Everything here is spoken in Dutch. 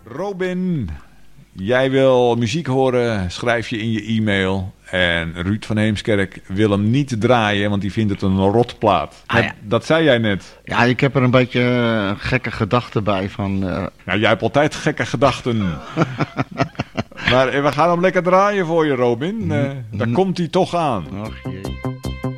Robin, jij wil muziek horen, schrijf je in je e-mail. En Ruud van Heemskerk wil hem niet draaien, want die vindt het een rotplaat. Dat zei jij net. Ja, ik heb er een beetje gekke gedachten bij van... Nou, jij hebt altijd gekke gedachten. Maar we gaan hem lekker draaien voor je, Robin. Daar komt hij toch aan. Ach,